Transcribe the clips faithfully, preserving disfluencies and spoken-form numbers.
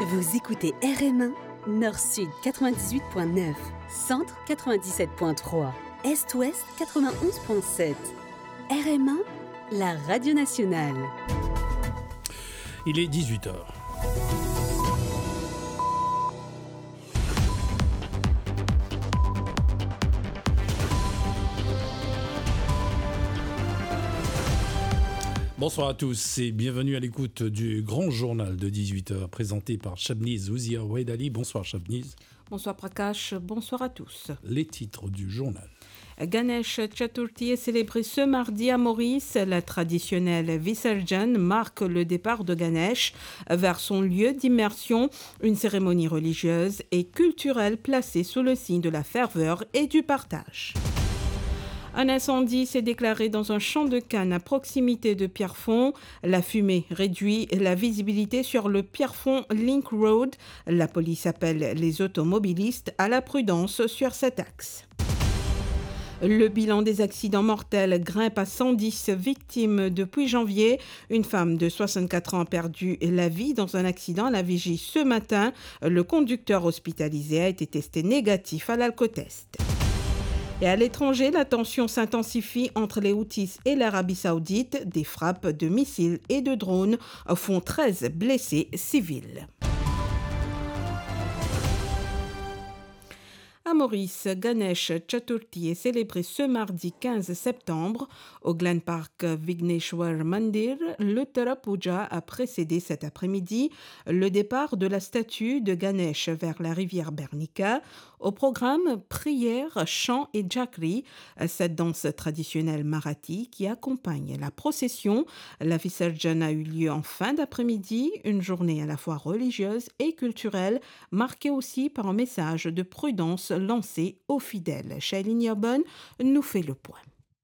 Vous écoutez R M un, Nord-Sud quatre-vingt-dix-huit point neuf, Centre quatre-vingt-dix-sept point trois, Est-Ouest quatre-vingt-onze point sept. R M un, la radio nationale. Il est dix-huit heures. Bonsoir à tous et bienvenue à l'écoute du grand journal de dix-huit heures présenté par Shabniz Ouzia Ouedali. Bonsoir Shabniz. Bonsoir Prakash, bonsoir à tous. Les titres du journal. Ganesh Chaturthi est célébré ce mardi à Maurice. La traditionnelle Visarjan marque le départ de Ganesh vers son lieu d'immersion, une cérémonie religieuse et culturelle placée sous le signe de la ferveur et du partage. Un incendie s'est déclaré dans un champ de canne à proximité de Pierrefonds. La fumée réduit la visibilité sur le Pierrefonds Link Road. La police appelle les automobilistes à la prudence sur cet axe. Le bilan des accidents mortels grimpe à cent dix victimes depuis janvier. Une femme de soixante-quatre ans a perdu la vie dans un accident à la vigie ce matin. Le conducteur hospitalisé a été testé négatif à l'alcotest. Et à l'étranger, la tension s'intensifie entre les Houthis et l'Arabie Saoudite. Des frappes de missiles et de drones font treize blessés civils. À Maurice, Ganesh Chaturthi est célébré ce mardi quinze septembre au Glen Park Vigneshwar Mandir. Le Tara Puja a précédé cet après-midi le départ de la statue de Ganesh vers la rivière Bernica. Au programme, prières, chants et jakri, cette danse traditionnelle marathi qui accompagne la procession. La Visarjan a eu lieu en fin d'après-midi, une journée à la fois religieuse et culturelle, marquée aussi par un message de prudence lancé aux fidèles. Shailene Yarbonne nous fait le point.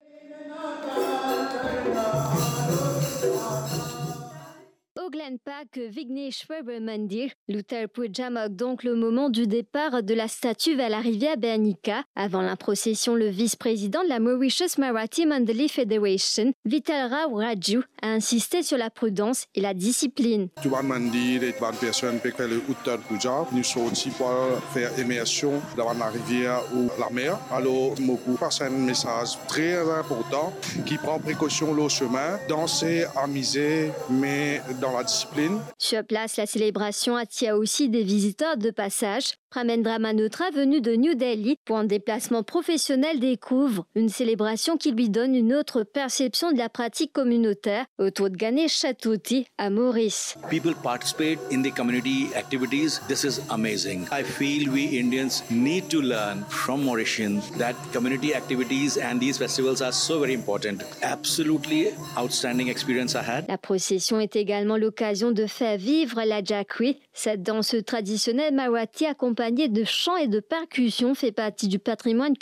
Au Glen Park Vigneshwar Mandir, l'Uttar Puja marque donc le moment du départ de la statue vers la rivière Bernica. Avant la procession, le vice-président de la Mauritius Marathi Mandali Federation, Vital Rao Raju, a insisté sur la prudence et la discipline. Tuan Mandir et bonne personne peut faire le Uttar Puja. Nous sommes aussi pour faire immersion dans la rivière ou la mer. Alors, Moku passe un message très important qui prend précaution le chemin, danser, amuser, mais dans la discipline. Sur place, la célébration attire aussi des visiteurs de passage. Pramendra Manotra, venu de New Delhi pour un déplacement professionnel, découvre une célébration qui lui donne une autre perception de la pratique communautaire autour de Ganesh Chaturthi à Maurice. People participate in the community activities. This is amazing. I feel we Indians need to learn from Mauritians that community activities and these festivals are so very important. Absolutely outstanding experience I had. La procession est également l'occasion de faire vivre la jakri. Cette danse traditionnelle marathi accompagnée de chants et de percussions fait partie du patrimoine